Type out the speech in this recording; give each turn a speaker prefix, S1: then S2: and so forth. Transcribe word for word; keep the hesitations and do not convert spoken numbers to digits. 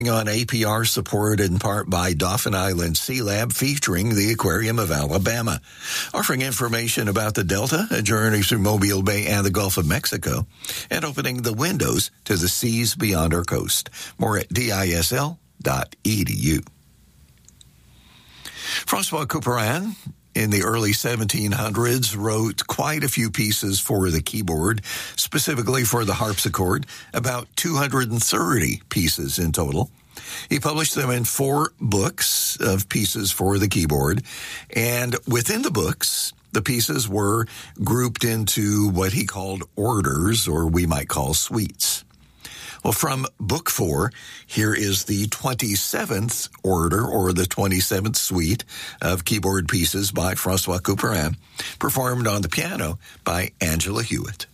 S1: On A P R, supported in part by Dauphin Island Sea Lab, featuring the Aquarium of Alabama, offering information about the Delta, a journey through Mobile Bay and the Gulf of Mexico, and opening the windows to the seas beyond our coast. More at D I S L dot E D U. Francois Couperin, in the early seventeen hundreds, wrote quite a few pieces for the keyboard, specifically for the harpsichord, about two hundred thirty pieces in total. He published them in four books of pieces for the keyboard, and within the books, the pieces were grouped into what he called orders, or we might call suites. Well, from Book Four, here is the twenty-seventh order, or the twenty-seventh suite of keyboard pieces by Francois Couperin, performed on the piano by Angela Hewitt.